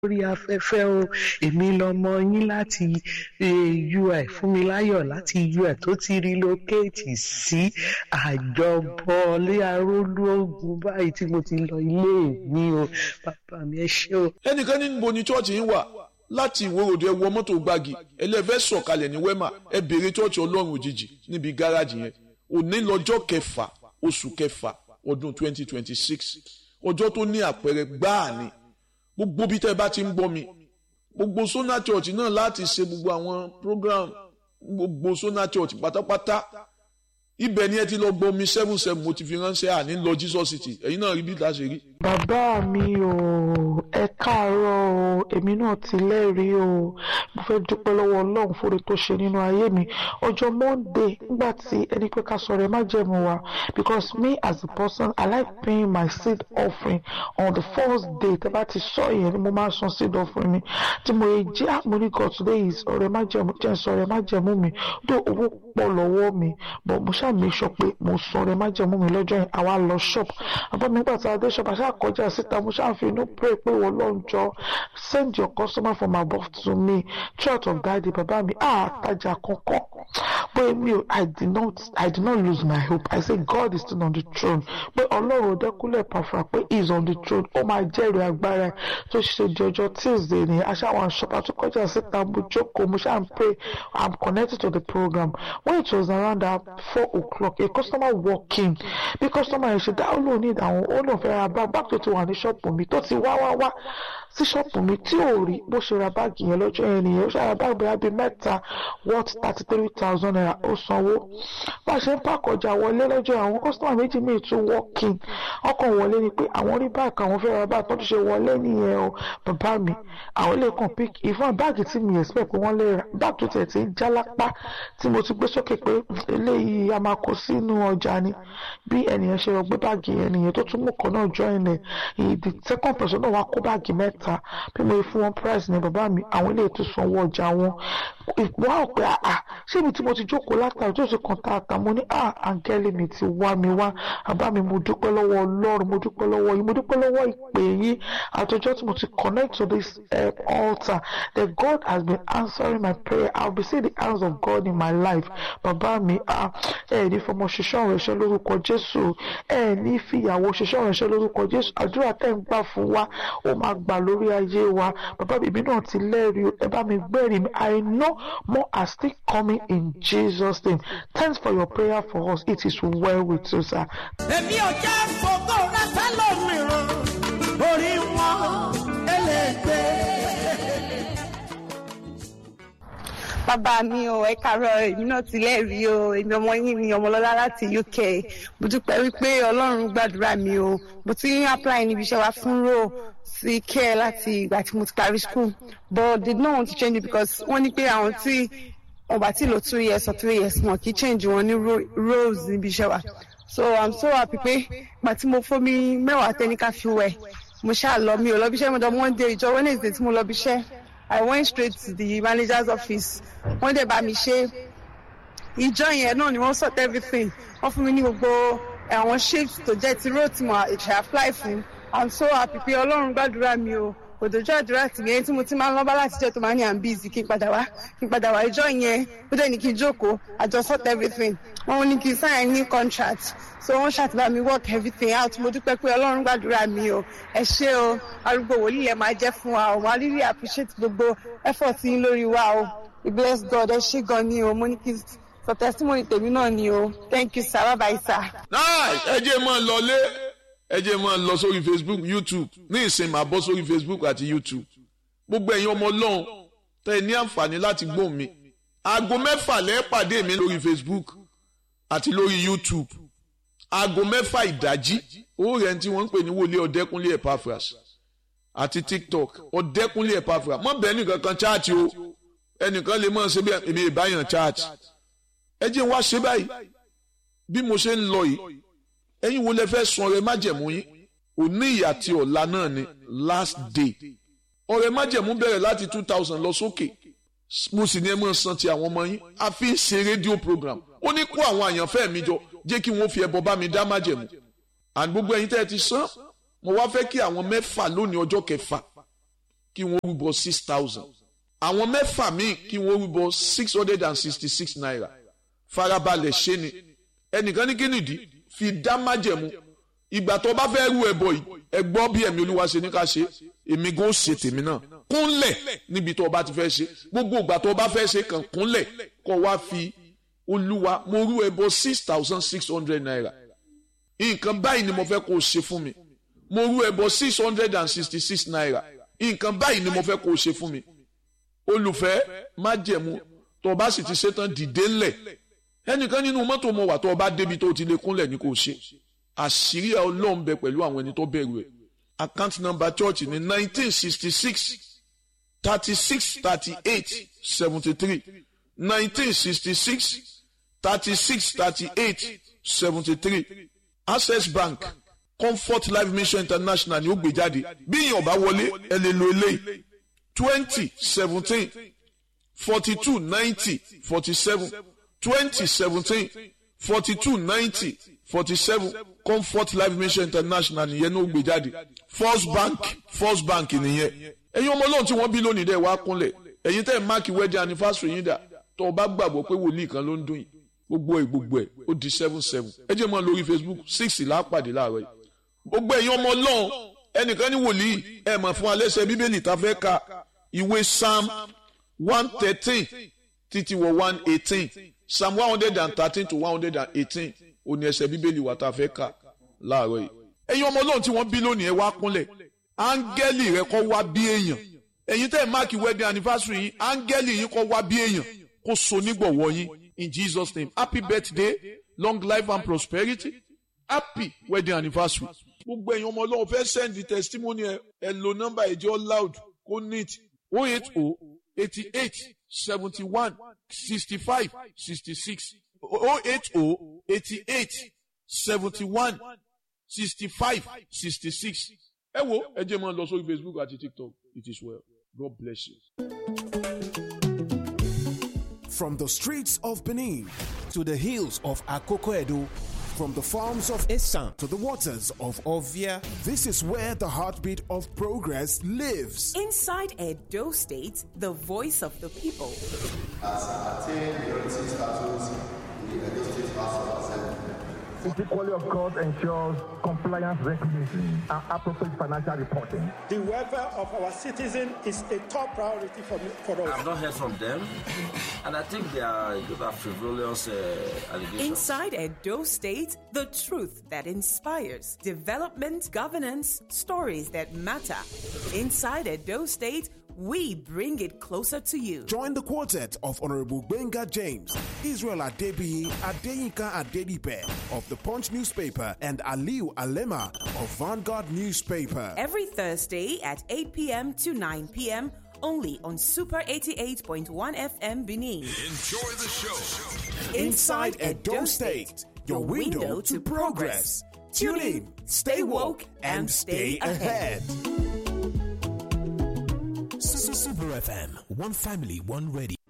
lórí afẹ́fẹ́ o. Èmi lọmọ yín láti UI, Fúnmiláyọ̀ láti UI tó ti relocate sí Àjọbọ lé Arólógún báyìí tí mo ti lọ ilé mi o. Bàbá mi ẹ ṣé o. ẹnìkan ní níbo ni chọ́ọ̀chì yín wà láti ìwòròdú ẹ wọ mọ́tò gbági ẹlẹ́fẹ́ sọ̀kalẹ̀ ní wẹ́mà ẹ béèrè chọ́ọ̀chì ọlọ́run òjijì níbi gáràjì yẹn. Òní lọ́jọ́ kẹfà oṣù kẹfà ọdún 2026 ọjọ́ tó ní àpẹẹrẹ gbáà ni. Gbogbo bí tẹ́ bá ti ń gbọ́ mi gbogbo Sona Church náà láti ṣe gbogbo àwọn program gbogbo Sona Church pátápátá ibẹ̀ ni ẹ ti lọ gbọ́ mi 7-7 mo ti fi ránṣẹ́ àní lọ Jesus City ẹ̀yin náà rí bí ìta ṣe rí. Bàbá mi o, ẹ káàárọ̀ o, èmi náà ti lẹ́rìí o. Mo fẹ́ dúpẹ́ lọ́wọ́ Ọlọ́run fún oore tó ṣe nínú ayé mi. Ọjọ́ Monday nígbà tí ẹni pé ká sọ̀rọ̀ ẹ má jẹ̀mú wa because me as a person I like paying my seed offering on the first day. Tẹ́ bá ti sọ yẹn ni mo máa san seed offering mi. Tí mo yẹ jẹ́ mo ní God today is ọ̀rẹ́ má jẹ̀mú jẹ́ sọ̀rọ̀ ẹ má jẹ̀mú mi. Dó owó pọ̀ lọ́wọ́ mi but mo ṣáà make sure pé mo sọ̀rọ̀ ẹ má jẹ̀mú mi lọ́jọ́ yẹn àwa lọ shop. Àbọ̀ mi nígbà tí a dé shop àṣà kọjá síta mo ṣáà fi inú pray pé wọ́n lọ́n jọ send your customer from above to me church of God bàbá mi àtajà kankan but mi ò I did not lose my hope. I say God is still on the throne pé Ọlọ́run Ọdẹ́kúnlé Epafra pé he is on the throne ó máa jẹ́rìí agbára tó ṣe di ọjọ́ Tuesday ni aṣáwọn shop àti kọjá síta mo jókòó mo ṣáà pray I'm connected to the program when it was around 4 o'clock a customer walk in bí customer yẹn ṣe dá ó lóun ní ìdáhùn ó lóun fẹ́ ra báàgì tó ti wà ní ṣọ́ọ̀pù mi tó ti wá sí ṣọ́ọ̀pù mi tí ò rí bó ṣe ra báàgì yẹn lọ́jọ́ yẹn nìyẹn ó ṣe ra báàgì bóyá bíi mẹ́ta worth 33,000 naira ó sanwó bá a ṣe ń pàkọjà wọlé lọ́jọ́ àwọn customer méjì míì tún walk in ọkàn wọlé ni pé àwọn rí báàgì àwọn fẹ́ ra báàgì tó ti ṣe wọlé nìyẹn o bàbá mi àwọn lè kàn pick ìfọ̀n báàgì tí mi expect pé wọ́n lè ra báàgì tó tẹ̀ tí ń já lápá tí mo ti gbé sókè pé eléyìí a máa kó sínú ọjà ni bí ẹnìyẹn ṣe rọ gbé báàgì yẹn nìyẹn tó tún mú kan náà join ẹ̀ the second person náà wá kó báàgì mẹ́ta bí mo fún wọn price ní bàbá mi àwọn ilé ètò sanwó ọjà wọn wọ́n á pè ṣé ibi tí mo ti jókòó látàrí tó ṣe kàn tààtà mo ní àǹgẹ́lì mi ti wá mi wá bàbá mi mo dúpẹ́ lọ́wọ́ Ọlọ́run mo dúpẹ́ lọ́wọ́ yín mo dúpẹ́ lọ́wọ́ ìpè yín àtọjọ́ tí mo ti connect to this altar that God has been answering my prayer I will be seeing the hands of God in my life bàbá mi ní fọmọ ṣiṣẹ́ ìránṣẹ́ lórúkọ Jésù ní fìyàwó ṣiṣẹ́ ìránṣẹ́ lórúkọ Jésù àdúrà tẹ́ ń gbà fún wa ó máa gbà lórí ayé wa bàbá bèbí náà ti lẹ́rìí ẹ bá mi gbẹ́rìí mi I know more are still coming in Jesus name. Thanks for your prayer for us. It is well with you, sir. Èmi ò jẹ́ fògó rẹ́fẹ́ lómìíràn orí wọn ẹlẹ́gbẹ́. Bàbá mi o, ẹ káàárọ̀, èmi náà ti lẹ́rìí o, èmi ọmọ yín ni Ọmọlọ́lá láti UK. Mo dúpẹ́ wípé Ọlọ́run gbàdúrà mi o. Mo ti ń apply níbi iṣẹ́ wa fún role sí care láti ìgbà tí mo ti parí school. But did not want to change it because wọ́n ní pé àwọn tí wọ́n bá ti lò 2 years or 3 years wọn kì í change wọn ní roles níbi iṣẹ́ wa. So I'm so happy pé ìgbà tí mo fún mi mẹ́wàá tẹ́níkà fi wẹ̀ mo ṣáà lọ mi ò lọ bí iṣẹ́ mo dọ̀ Monday ìjọ Wednesday tí mo lọ bí iṣẹ́. I went straight to the manager's office. Wọ́n dẹ̀ bá mi ṣe ìjọ yẹn náà ni wọ́n sort everything. Wọ́n fún mi ní gbogbo àwọn shifts tó jẹ́ ti road tí mo ṣe apply fún. I'm so happy pé Ọlọ́run gbàdúrà mi o. Òdòjọ́ àdúrà tì mí ẹni tí mo ti máa ń lọ́ba láti jẹ́ tó máa ní I'm busy kí n padà wá ìjọ yẹn ó dẹ̀ ní kí n jókòó I just sort everything. Wọ́n ní kí n sign ní contract. So wọ́n ṣàtìbá mi work everything out. Mo dúpẹ́ pé Ọlọ́run gbàdúrà mi o. Ẹ ṣé o, arúgbó wòlíì ẹ máa jẹ́ fún wa o. I really appreciate gbogbo effort yín lórí wa o. We bless God, ẹ ṣé gan ni o. Mo ní kí sọ testimony tèmi náà ni o. Thank you sir, bye bye sir. Ẹ jẹ́ máa lọlé ẹ jẹ́ máa lọ sórí Facebook YouTube ní ìsìn máa bọ́ sórí Facebook àti YouTube. Gbogbo ẹ̀yin ọmọ Ọlọ́run tẹ́ ẹ ní àǹfààní láti gbọ́ mi. Aago 6 lẹ́ pàdé mi lórí Facebook àti lórí YouTube. Aago 6 ìdájí ó rẹ̀ tí wọ́n ń pè ní wòlíì Ọ̀dẹ́kúnlé Epafras àti TikTok Ọ̀dẹ́kúnlé Epafras mọ́ bẹ́ẹ̀ nìkan kan chaati o ẹnìkan lè mọ̀ ṣe bí èmi ìbáyàn chaati. Ẹ jẹ́ wá ṣe báyìí bí mo ṣe ń lọ yìí ẹ̀yin wo lẹ fẹ́ sun ọrẹ májẹ̀mú yín òní ìyà tí ọ̀la náà ni last day ọrẹ májẹ̀mú bẹ̀rẹ̀ láti 2,000 lọ sókè mo sì ní ẹ máa san ti àwọn ọmọ yín a fi ń ṣe rédíò program ó ní kó àwọn àyànfẹ́ mi jọ jẹ́ kí wọ́n fi ẹbọ bá mi dá májẹ̀mú and gbogbo ẹ̀yin tẹ́ ẹ ti san mo wá fẹ́ kí àwọn 6 lónìí ọjọ́ kẹfà kí wọ́n rúbọ 6,000 àwọn mẹ́fà míì kí wọ́n rúbọ 666 naira farabalẹ̀ ṣe ni ẹnìkan ní kínìdí fi dá májẹ̀mú ìgbà tó bá fẹ́ rú ẹbọ yìí ẹ gbọ́ bí ẹ̀mí olúwa ṣe ní ká ṣe èmi gan ó ṣe tèmi náà kúnlẹ̀ níbi tó bá ti fẹ́ ṣe gbogbo ìgbà tó bá fẹ́ ṣe kàn kúnlẹ̀ kó wá fi olúwa mo rú ẹbọ 6,600 naira nǹkan báyìí ni mo fẹ́ kó o ṣe fún mi mo rú ẹbọ 666 naira nǹkan báyìí ni mo fẹ́ kó o ṣe fún mi olùfẹ́ májẹ̀mú tó bá sì ti ṣetán dìde ńlẹ̀ ẹnìkan nínú mọ́tò mo wà tó bá débi tó ti lè kúnlẹ̀ ní kó o ṣe àṣírí Ọlọ́run bẹ pẹ̀lú àwọn ẹni tó bẹ̀rù ẹ̀ account number church ní 1966 36 38 73 1966 36 38 73 Access Bank Comfort Life Mission International ni ó gbé jáde bí èèyàn bá wọlé ẹ lè lo eléyìí 2017 42 90 47 2017 42 90 47 Comfort Life Mission International nìyẹn ní ó gbé jáde First Bank nìyẹn ẹ̀yin ọmọ Ọlọ́run tí wọ́n bí lónìí dẹ̀ wá kúnlẹ̀ ẹ̀yin tẹ́ ẹ̀ máàkì wedding anniversary yín dà tó o bá gbàgbọ́ pé wòlíì kan ló ń dún yìí gbogbo ẹ̀ ó di 7 ẹ jẹ́ mọ́ lórí Facebook 6 lápàdé láàárọ̀ yìí gbogbo ẹ̀yin ọmọ Ọlọ́run ẹnìkan ní wòlíì ẹ̀ mọ̀ fún alẹ́sẹ̀ bíbélì tá a fẹ́ ka ìwé Psalm 113 títí wọ 118 Psalm 113 to 118 òní ẹsẹ̀ bíbélì wà tá a fẹ́ ka láàárọ̀ yìí ẹ̀yin ọmọ Ọlọ́run tí wọ́n bí lónìí ẹ wá kúnlẹ̀ áńgẹ́lì rẹ kó wá bí èèyàn ẹ̀yin tẹ́ ẹ̀ máàkì wedding anniversary yín áńgẹ́lì yín kó wá bí èèyàn kó so nígbọ̀wọ́ yín in Jesus name happy birthday long life and prosperity happy wedding anniversary. gbogbo ẹ̀yin ọmọ Ọlọ́run fẹ́ send the testimony ẹ lo number ẹ̀jẹ̀ loud kó neat 080 88 71 65 66 080 88 71 65 66. ẹ wo ẹ jẹ́ máa lọ sórí Facebook àti TikTok. It is well. God bless you. From the streets of Benin to the hills of Akoko-Edo, from the farms of Esan to the waters of Ovia, this is where the heartbeat of progress lives. Inside Edo State, the voice of the people. As attained majority status in the Edo State House of Assembly. The quality of God ensures compliance recognition and appropriate financial reporting. The welfare of our citizens is a top priority for us. I've not heard from them, and I think they are frivolous allegations. Inside Edo State, the truth that inspires, development, governance, stories that matter. Inside Edo State, we bring it closer to you. Join the quartet of Honorable Benga James, Israel Adebiyi, Adeyinka Adedipe of the Punch newspaper, and Aliu Alema of Vanguard newspaper. Every Thursday at 8 p.m. to 9 p.m. only on Super 88.1 FM Benin. Enjoy the show. Inside Edo State, your window to progress. Tune in, stay woke, and stay ahead. Super FM, one family, one radio.